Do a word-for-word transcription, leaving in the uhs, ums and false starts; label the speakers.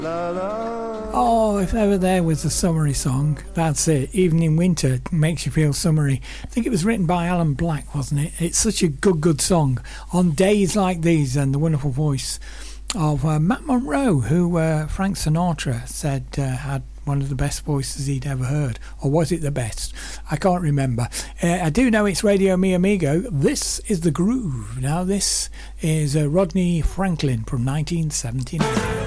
Speaker 1: Oh, if ever there was a summery song, that's it. Even in winter, it makes you feel summery. I think it was written by Alan Black, wasn't it? It's such a good, good song. On days like these, and the wonderful voice of uh, Matt Monro, who uh, Frank Sinatra said uh, had one of the best voices he'd ever heard. Or was it the best? I can't remember. Uh, I do know it's Radio Mi Amigo. This is The Groove. Now, this is uh, Rodney Franklin from nineteen seventy-nine.